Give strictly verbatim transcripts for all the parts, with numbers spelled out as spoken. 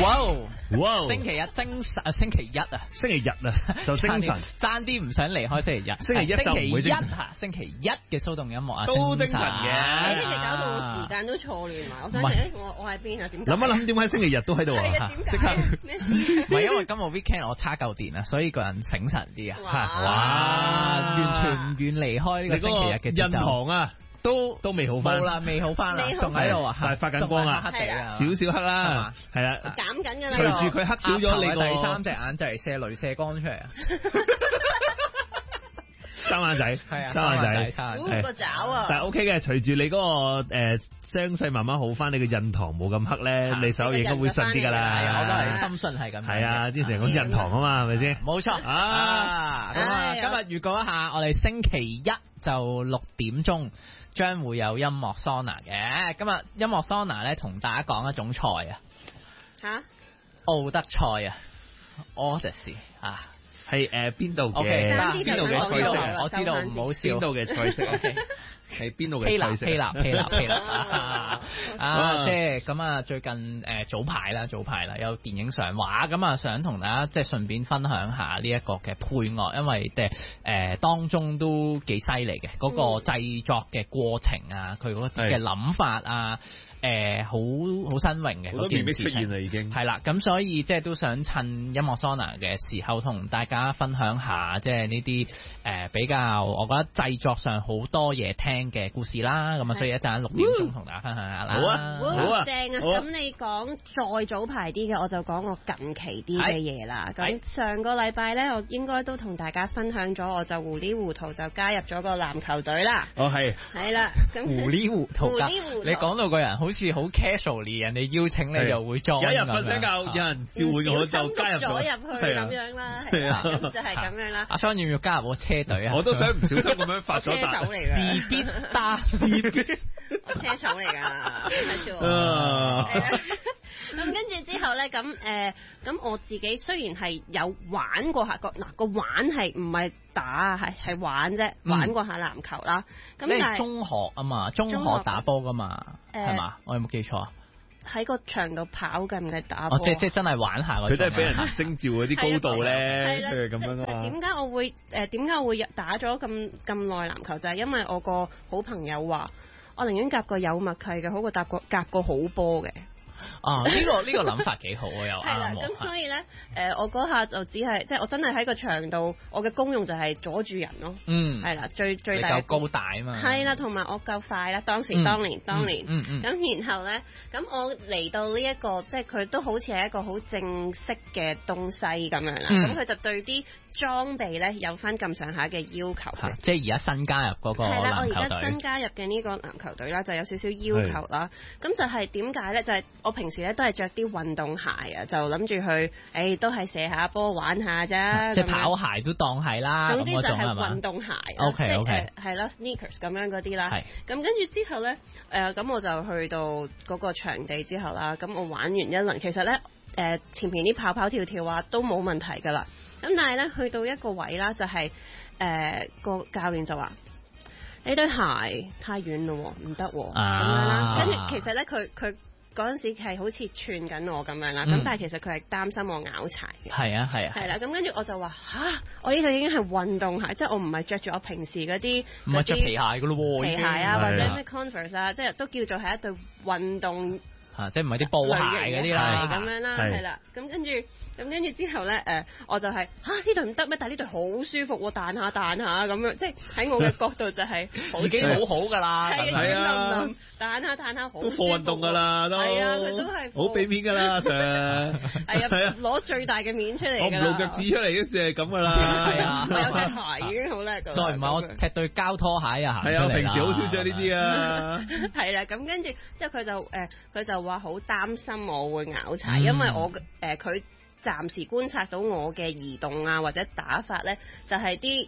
哇哇！ 星期日精神啊，星期一啊， 星期日啊就精神， 爭啲唔想離開星期日。 星期一就唔會精神嚇，星期一嘅騷動音樂啊， 都精神嘅。 你哋搞到我時間都錯亂埋，我想問我我喺邊啊？點諗一諗點解星期日都喺度啊？即刻咩事？ 唔係因為今日 weekend 我叉夠電啊，所以個人醒神啲啊。哇！完全唔願離開呢個星期日嘅節奏。 印堂啊！都都未好翻， 冇啦，未好翻啦，仲喺度啊， 但係發緊光啊， 黑地啊， 少少黑啦，係啦， 減緊㗎啦。 隨住佢黑少咗，你個第三隻眼就係射雷射光出嚟啊！ 生眼仔， 係啊， 生眼仔， 生眼仔，個爪啊！ 但係 OK 嘅，隨住你嗰個誒傷勢慢慢好翻，你個印堂冇咁黑咧，你手應該會順啲㗎啦。 係啊，我都係深信係咁。 係啊，啲成講印堂啊嘛，係咪先？ 冇錯啊！咁啊，今日預告一下，我哋星期一就六點鐘。將會有音樂桑拿嘅，今日音樂桑拿咧同大家講一種菜啊， 吓奧德賽啊 ，Odyssey 啊， 係誒邊度嘅？ 邊度嘅菜式？我知道唔好笑。 邊度嘅菜式？係邊度嘅菜式？ 希臘希臘希臘希臘啊！啊，即係咁啊！最近誒早排啦，早排啦，有電影上畫，咁啊想同大家即係順便分享下呢一個嘅配樂，因為誒誒當中都幾犀利嘅，嗰個製作嘅過程啊，佢嗰啲嘅諗法啊。誒好好新穎嘅嗰件事情， 已經係啦，咁所以即係都想趁音樂桑拿嘅時候，同大家分享下即係呢啲誒比較，我覺得製作上好多嘢聽嘅故事啦。咁啊，所以一陣六點鐘同大家分享下啦。 好啊，好啊， 正啊！咁你講再早排啲嘅，我就講我近期啲嘅嘢啦。咁上個禮拜咧，我應該都同大家分享咗，我就糊裡糊塗就加入咗個籃球隊啦。 哦，係係啦，咁糊裡糊塗，糊裡糊塗，你講到個人好似好 casually， 人哋邀請你就會裝。 有人瞓醒覺，有人召喚我就加入咗入去咁樣啦，係啊，咁就係咁樣啦。 阿桑要唔要加入我車隊啊？ 我都想唔小心咁樣發咗達。 車手嚟㗎， 士必打， 我車手嚟㗎，睇住我。咁跟住之後咧，咁誒，咁我自己雖然係有玩過下個嗱個玩係唔係打啊，係係玩啫，玩過下籃球啦。咁你係中學啊嘛，中學打波㗎嘛，係嘛？我有冇記錯啊？ 喺個場度跑緊嘅打波。 哦，即即真係玩下嗰種。 佢都係俾人徵召嗰啲高度咧， 係咁樣啊嘛。 點解我會誒點解我會打咗咁咁耐籃球？就係因為我個好朋友話，我寧願夾個有默契嘅，好過搭個夾個好波嘅。 啊！呢、這個呢、這個諗法幾好啊，又啱喎。係啦， 咁所以咧，誒、呃，我嗰下就只係即係我真係喺個場度，我嘅功用就係阻住人咯。嗯，係啦，最最大夠高大啊嘛。係啦，同埋我夠快啦。當時、嗯、當年當年，嗯嗯。咁、嗯嗯、然後咧，咁我嚟到呢、這、一個，即係佢都好似係一個好正式嘅東西咁樣啦。咁佢、嗯、就對啲裝備咧有翻咁上下嘅要求。 係，即係而家新加入嗰個籃球隊。係啦， 我而家新加入嘅呢個籃球隊啦，就有少少要求啦。咁就係點解咧？就係、是、我平時咧都係着啲運動鞋啊，就諗住去，誒、欸、都係射下波玩下啫。 即係跑鞋都當係啦。 總之就係運動鞋。O K O K 係啦 ，sneakers 咁樣嗰啲啦。係。咁跟住之後咧，誒、呃、咁我就去到嗰個場地之後啦，咁我玩完一輪，其實咧誒、呃、前面啲跑跑跳跳啊都冇問題㗎啦。咁但係咧去到一個位啦，就係誒個教練就話：你對鞋太遠咯，唔得咁樣啦。跟住其實咧，佢佢嗰陣時係好似串緊我咁樣啦。咁、嗯、但係其實佢係擔心我拗柴嘅。係啊係啊。係啦，咁跟住我就話吓，我呢度已經係運動鞋，即係我唔係着住我平時嗰啲唔係着皮鞋㗎咯喎， 皮鞋啊或者咩 Converse 啊，即係都叫做係一對運動。 啊，即係唔係啲布鞋嗰啲啦， 咁樣啦，係啦，咁跟住，咁跟住之後咧，誒、呃，我就係嚇呢對唔得咩？但係呢對好舒服喎，彈下彈下咁樣，即係喺我嘅角度就係已經好好㗎啦， 係啊，彈下彈下好都課運動㗎啦，都係啊，佢都係好俾面㗎啦，成係啊，攞最大嘅面出嚟㗎啦， 我唔露腳趾出嚟嗰時係咁㗎啦， 係啊， 我有對鞋已經好叻㗎， 再唔係我踢對膠拖鞋啊， 係啊，平時好少着呢啲啊， 係啦，咁跟住之後佢就誒，佢、呃、就話好擔心我會拗柴，嗯、因為我誒佢暫時觀察到我嘅移動啊或者打法咧，就係啲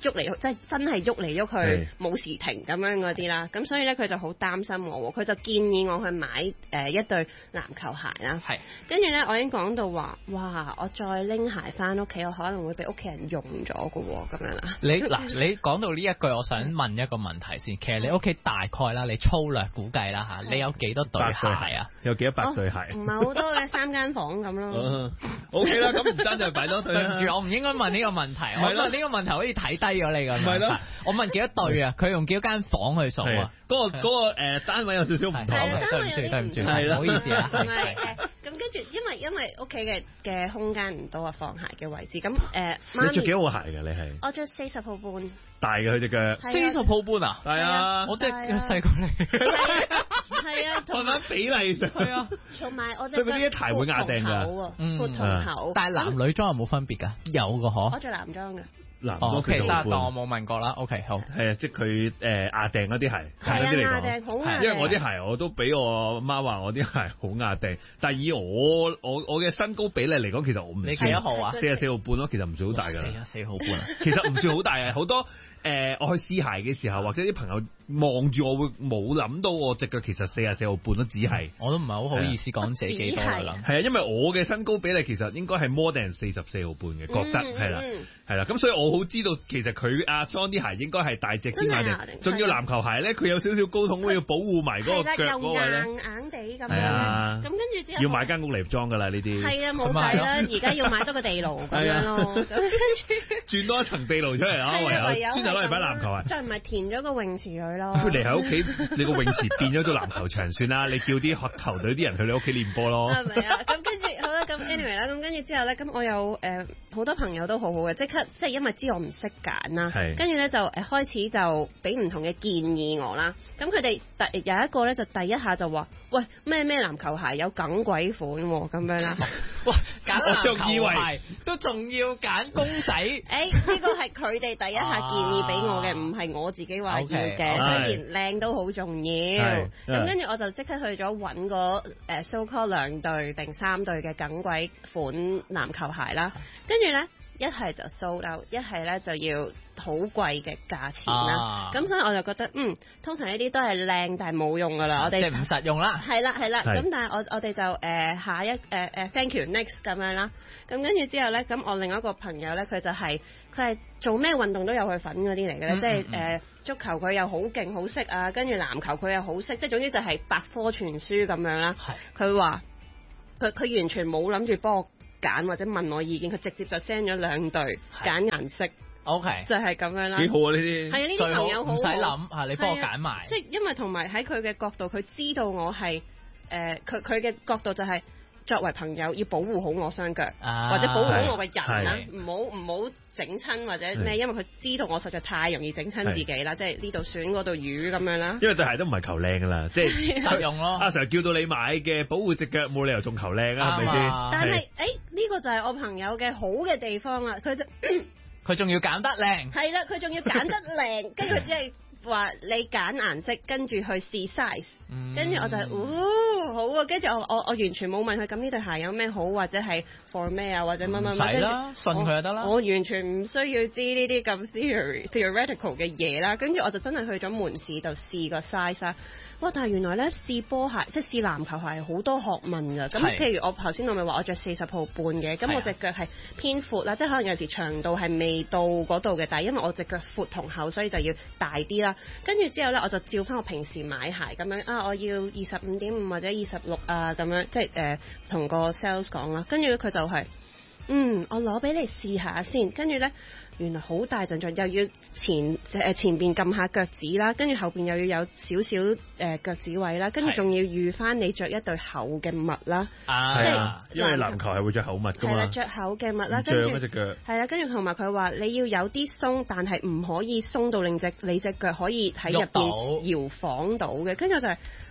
喐嚟，即係真係喐嚟喐去冇時停咁樣嗰啲啦。咁所以咧佢就好擔心我，佢就建議我去買誒、呃、一對籃球鞋啦。 係。跟住咧我已經講到話，哇！我再拎鞋翻屋企，我可能會俾屋企人用咗㗎喎，咁樣啦。 你嗱，你講到呢一句，我想問一個問題先。其實你屋企大概啦，你粗略估計啦嚇，你有幾多對鞋啊？ 有幾多百對鞋？ 唔係好多嘅，三間房咁咯。 O K 啦，咁唔爭就擺多對啦。 對唔住，我唔應該問呢個問題。我問呢個問題好似睇低咗你咁。 唔係咯， 我問幾多對啊？佢用幾多間房去數啊？ 嗰個嗰個誒單位有少少唔同。 對唔住，對唔住， 係啦， 唔好意思啊。 唔係誒，咁跟住因為因為屋企嘅嘅空間唔多啊，放鞋嘅位置。咁誒， 你着幾號鞋㗎？你係？ 我着四十號半。 大嘅佢隻腳。 四十號半啊？ 係啊， 我即係細過你。 係啊， 慢慢比例上。係啊。 同埋我隻腳。佢嗰啲鞋會壓定㗎。 嗯。闊同厚。 但係男女裝有冇分別㗎？有㗎嗬。 我着男裝㗎。 男裝四十號半。 但但我冇問過啦。OK，好。 係啊，即係佢誒壓定嗰啲鞋， 係啊，壓定好壓定。 因為我啲鞋我都俾我媽話我啲鞋好壓定，但係以我我我嘅身高比例嚟講，其實我唔。 你幾多號啊？ 四十四號半咯，其實唔算好大㗎。 四十四號半啊， 其實唔算好大啊，好多。誒、呃，我去試鞋嘅時候，或者啲朋友望住我會冇諗到我隻腳其實四十四號半都只係， 我都唔係好好意思講自己幾多啦。 係啊，因為我嘅身高比例其實應該係 more than 四十四號半嘅，覺得係啦，係啦，咁所以我好知道其實佢阿桑啲鞋應該係大隻啲買定，仲要籃球鞋咧，佢有少少高筒，會要保護埋嗰個腳嗰位咧， 硬硬地咁樣。 係啊， 咁跟住之後要買間屋嚟裝㗎啦呢啲。係啊，冇計啦，而家要買多個地牢咁樣咯。咁跟住轉多一層地牢出嚟啊，唯有專攞嚟擺籃球啊！ 再唔係填咗個泳池佢咯。 佢嚟喺屋企，你個泳池變咗做籃球場算啦。你叫啲球隊啲人去你屋企練波咯。 係咪啊？咁跟住好啦，咁 anyway 啦，咁跟住之後咧，咁我有誒好多朋友都好好嘅，即刻即係因為知我唔識揀啦，跟住咧就誒開始就俾唔同嘅建議我啦。咁佢哋第有一個咧就第一下就話：喂，咩咩籃球鞋有梗鬼款喎咁樣啦。 哇！揀籃球鞋都仲要揀公仔。誒， 呢個係佢哋第一下建議俾我嘅，唔係我自己話要嘅。雖然靚都好重要。咁跟住我就即刻去咗揾個誒 so call 兩對定三對嘅梗鬼款籃球鞋啦。跟住咧，一係就 sold out，一係咧就要好貴嘅價錢啦。咁、啊、所以我就覺得，嗯，通常呢啲都係靚但係冇用噶啦。我哋即係唔實用啦。係啦係啦。咁但係我我哋就誒、呃、下一誒誒、呃、thank you next 咁樣啦。咁跟住之後咧，咁我另一個朋友咧，佢就係佢係做咩運動都有佢份嗰啲嚟嘅咧，即係誒足球佢又好勁好識啊，跟住籃球佢又好識，即係總之就係百科全書咁樣啦。佢話佢佢完全冇諗住幫我揀或者問我意見，佢直接就 send 咗兩對揀顏色。OK，就係咁樣啦。 幾好啊呢啲， 係啊，呢啲朋友好， 唔使諗嚇，你幫我揀埋。 即係因為同埋喺佢嘅角度，佢知道我係誒佢佢嘅角度就係、是。作為朋友要保護好我雙腳，啊、或者保護好我個人啦，唔好唔好整親或者咩，因為佢知道我實在太容易整親自己啦，即係呢度損嗰度瘀咁樣啦。因為對鞋都唔係求靚噶啦，即係實用咯。阿 Sir 叫到你買嘅保護隻腳，冇理由仲求靚啊，係咪先？但係誒呢個就係我朋友嘅好嘅地方啦，佢就佢仲要揀得靚，係啦，佢仲要揀得靚，跟住佢只係。話你揀顏色，跟住去試 size，跟住、嗯、我就哦好啊，跟住我我我完全冇問佢咁呢對鞋有咩好，或者係 for 咩啊，或者乜乜乜，跟住信佢就得啦。我完全唔需要知呢啲咁 theory theoretical 嘅嘢啦，跟住我就真係去咗門市度試個 size 啦。哇！但係原來咧試波鞋，即係試籃球鞋係好多學問㗎。咁譬如我頭先我咪話我着四十號半嘅，咁我隻腳係偏闊啦，即係可能有時長度係未到嗰度嘅，但係因為我隻腳闊同厚，所以就要大啲啦。跟住之後咧，我就照翻我平時買鞋咁樣啊，我要二十五點五或者二十六啊咁樣，即係誒同個 sales 講啦。跟住佢就係、是、嗯，我攞俾你試下先。跟住咧。原來好大陣仗，又要前誒前邊撳下腳趾啦，跟住後邊又要有少少誒腳趾位啦，跟住仲要預翻你着一對厚嘅襪啦，即係因為籃球係會着厚襪㗎嘛，係啦，着厚嘅襪啦，跟住隻腳係啦，跟住同埋佢話你要有啲鬆，但係唔可以鬆到令隻你隻腳可以喺入邊搖晃到嘅，跟住就係、是。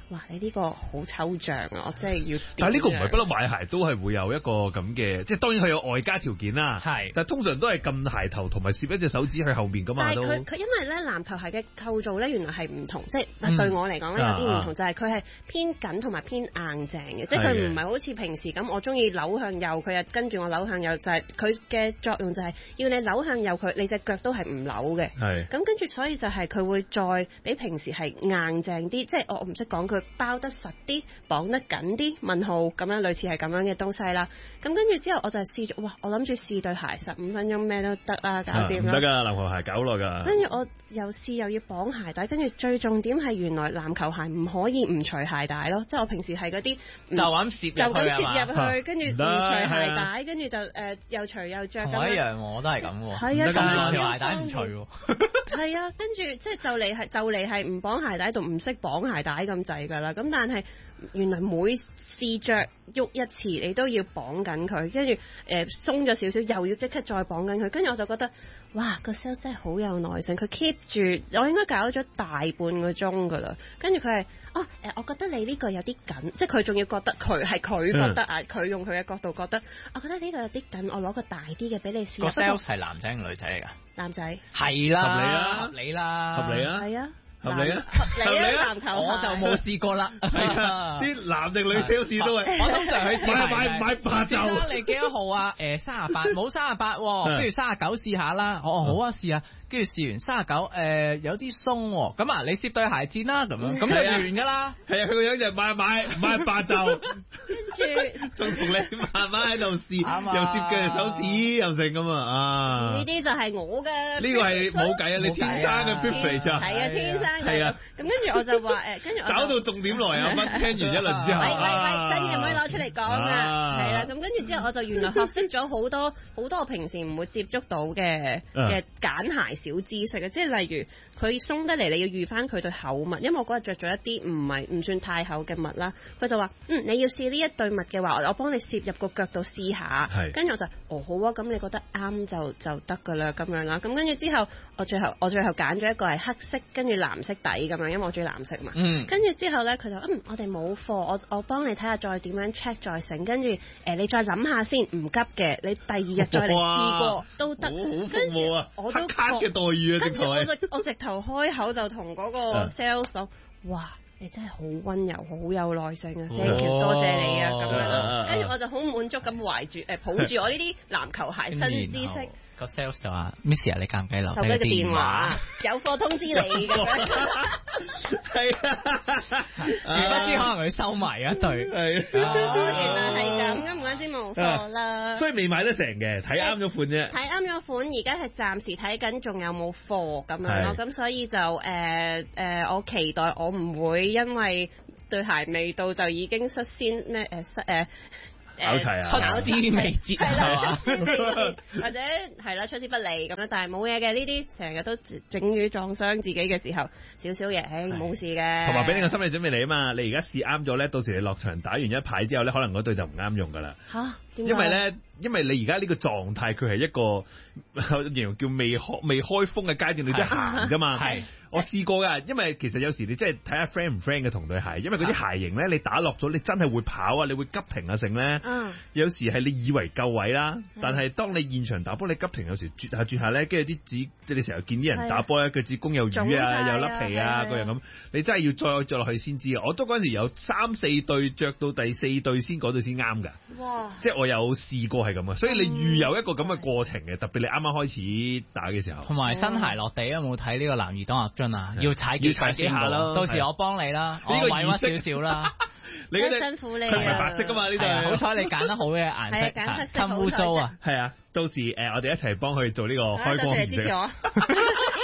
哇！你呢個好抽象啊，我真係要。 但係呢個唔係不嬲買鞋都係會有一個咁嘅，即係當然佢有外加條件啦。 係， 但係通常都係撳鞋頭同埋攝一隻手指去後面噶嘛。 但係佢佢因為咧籃球鞋嘅構造咧原來係唔同，即係對我嚟講咧有啲唔同，就係佢係偏緊同埋偏硬淨嘅，即係佢唔係好似平時咁，我中意扭向右，佢又跟住我扭向右，就係佢嘅作用就係要你扭向右，佢你隻腳都係唔扭嘅。係。咁跟住所以就係佢會再比平時係硬淨啲，即係我我唔識講佢包得實啲，綁得緊啲，問號咁樣類似係咁樣嘅東西啦。咁跟住之後我就試咗，哇！我諗住試對鞋十五分鐘咩都得啦，搞掂啦。 唔得㗎，籃球鞋搞耐㗎。 跟住我又試又要綁鞋帶，跟住最重點係原來籃球鞋唔可以唔除鞋帶咯，即係我平時係嗰啲就咁攝就咁攝入去，跟住唔除鞋係帶，跟住就誒又除又着咁同一樣。 樣我都係咁喎。 係啊，咁樣條鞋帶唔除喎。 係啊，跟住即係就嚟係就嚟係唔綁鞋帶同唔識綁鞋帶咁滯㗎啦。咁但係原來每試着喐一次，你都要綁緊佢，跟住誒鬆咗少少，又要即刻再綁緊佢。跟住我就覺得，哇！個 sales 真係好有耐性，佢 keep 住，我應該搞咗大半個鐘㗎啦。跟住佢係，哦誒，我覺得你呢個有啲緊，即係佢仲要覺得佢係佢覺得啊，佢、嗯、用佢嘅角度覺得，我覺得呢個有啲緊，我攞個大啲嘅俾你試。個 sales 係男仔定女仔嚟㗎？ 男仔。 係啦， 合理啦， 合理啦， 合理啊， 係啊。 合理啊， 合理啊！籃球我就冇試過啦。 係啊，啲男定女 sales 都係。 我通常去試買買買八袖。 先生，你幾多號啊？誒，三十八，冇三十八，不如三十九試下啦。哦，好啊，試下。跟住試完三十九，誒有啲鬆喎。咁啊，你攝對鞋墊啦，咁樣，咁就完㗎啦。係啊，佢個樣就買買買八袖。跟住仲同你慢慢喺度試，又攝嘅手指又成咁啊！啊， 呢啲就係我嘅。呢個係冇計啊！你天生嘅 privilege 咋？ 係啊，天生嘅。係啊。咁跟住我就話誒，跟住找到重點來啊！乜聽完一輪之後， 喂喂喂，真嘢唔可以攞出嚟講啊！係啦，咁跟住之後我就原來學識咗好多好多我平時唔會接觸到嘅嘅揀鞋小知識嘅，即係例如佢鬆得嚟，你要預翻佢對厚襪，因為我嗰日着咗一啲唔係唔算太厚嘅襪啦。佢就話：嗯，你要試呢一對襪嘅話，我幫你攝入個腳度試下。跟住我就哦好啊，咁你覺得啱就就得㗎啦，咁樣啦。咁跟住之後，我最後我最後揀咗一個係黑色跟住藍色底咁樣，因為我中意藍色嘛。嗯。跟住之後咧，佢就嗯，我哋冇貨，我我幫你睇下再點樣 check 再成，跟住誒你再諗下先，唔急嘅，你第二日再嚟試過都得。跟住我都嘅待遇啊！ 跟住我直我直頭開口就同嗰個 sales 講：哇！你真係好溫柔，好有耐性啊 ！Thank you，多謝你啊！咁樣咯，跟住我就好滿足咁懷住誒抱住我呢啲籃球鞋新知識。 個 sales 就話：Miss 啊，你介唔介意留低個電話？有貨通知你咁樣。 係啊， 殊不知可能佢收埋一對。係。 哦，原來係咁，咁唔怪之冇貨啦。 所以未買得成嘅，睇啱咗款啫。 睇啱咗款，而家係暫時睇緊，仲有冇貨咁樣咯？咁所以就誒誒，我期待我唔會因為對鞋未到就已經率先咩誒失誒。 搞齊啊！ 出師未捷係啦，出師未捷或者係啦，出師不利咁樣，但係冇嘢嘅呢啲，成日都整瘀撞傷自己嘅時候，少少嘢，唉冇事嘅。 同埋俾你個心理準備嚟啊嘛！你而家試啱咗咧，到時你落場打完一排之後咧，可能嗰對就唔啱用噶啦。 嚇？ 因為咧，因為你而家呢個狀態，佢係一個形容叫未開未開封嘅階段，你都行㗎嘛。係。我試過㗎，因為其實有時你真係睇下 friend 唔 friend 嘅同對鞋，因為嗰啲鞋型咧，你打落咗，你真係會跑啊，你會急停啊成咧。嗯。有時係你以為夠位啦，但係當你現場打波，你急停有時啜下啜下咧，跟住啲指，即係你成日見啲人打波咧，腳趾公有瘀啊，又甩皮啊，嗰樣咁，你真係要再着落去先知啊！我都嗰陣時有三四對着到第四對先嗰對先啱㗎。哇！即係我有試過係咁啊，所以你預有一個咁嘅過程嘅，特別你啱啱開始打嘅時候。同埋新鞋落地有冇睇呢個男兒當入樽啊？要踩幾踩幾下咯，到時我幫你啦，我委屈少少啦。 你嗰隻辛苦你，佢唔係白色噶嘛呢對， 好彩你揀得好嘅顏色，襟污糟啊。 係啊，到時誒我哋一齊幫佢做呢個開光儀式。